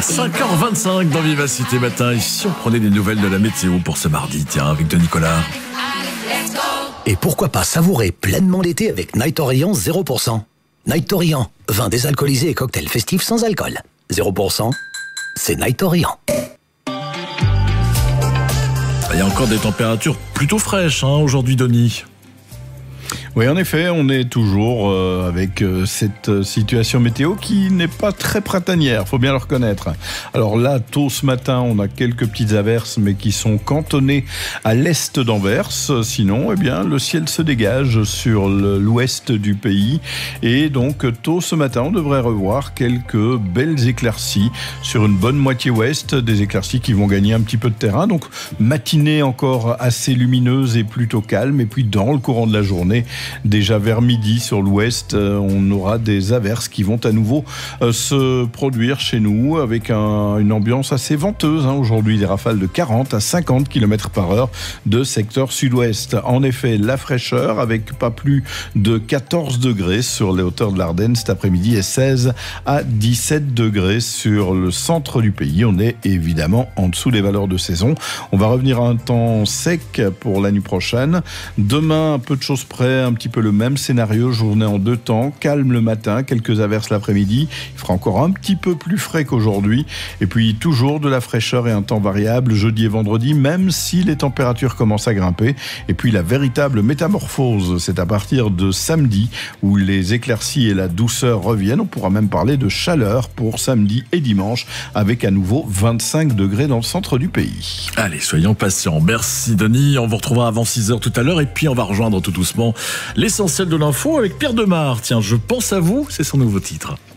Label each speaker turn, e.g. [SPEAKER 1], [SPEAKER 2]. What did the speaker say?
[SPEAKER 1] 5h25 dans Vivacité Matin. Et si on prenait des nouvelles de la météo pour ce mardi, tiens, avec Denis Collard.
[SPEAKER 2] Et pourquoi pas savourer pleinement l'été avec Night Orient 0%. Night Orient, vin désalcoolisé et cocktail festif sans alcool. 0%, c'est Night Orient.
[SPEAKER 1] Il y a encore des températures plutôt fraîches aujourd'hui, Denis.
[SPEAKER 3] Oui, en effet, on est toujours avec cette situation météo qui n'est pas très printanière, faut bien le reconnaître. Alors là, tôt ce matin, on a quelques petites averses, mais qui sont cantonnées à l'est d'Anvers. Sinon, eh bien, le ciel se dégage sur l'ouest du pays. Et donc, tôt ce matin, on devrait revoir quelques belles éclaircies sur une bonne moitié ouest, des éclaircies qui vont gagner un petit peu de terrain. Donc, matinée encore assez lumineuse et plutôt calme. Et puis, dans le courant de la journée, déjà vers midi sur l'ouest, on aura des averses qui vont à nouveau se produire chez nous avec une ambiance assez venteuse. Aujourd'hui, des rafales de 40 à 50 km par heure de secteur sud-ouest. En effet, la fraîcheur avec pas plus de 14 degrés sur les hauteurs de l'Ardenne cet après-midi et 16 à 17 degrés sur le centre du pays. On est évidemment en dessous des valeurs de saison. On va revenir à un temps sec pour la nuit prochaine. Demain, un peu de choses près, un petit peu le même scénario, journée en deux temps, calme le matin, quelques averses l'après-midi, il fera encore un petit peu plus frais qu'aujourd'hui, et puis toujours de la fraîcheur et un temps variable jeudi et vendredi, même si les températures commencent à grimper. Et puis la véritable métamorphose, c'est à partir de samedi où les éclaircies et la douceur reviennent. On pourra même parler de chaleur pour samedi et dimanche avec à nouveau 25 degrés dans le centre du pays.
[SPEAKER 1] Allez, soyons patients. Merci Denis, on vous retrouvera avant 6h tout à l'heure et puis on va rejoindre tout doucement l'essentiel de l'info avec Pierre Demar. Tiens, je pense à vous, c'est son nouveau titre.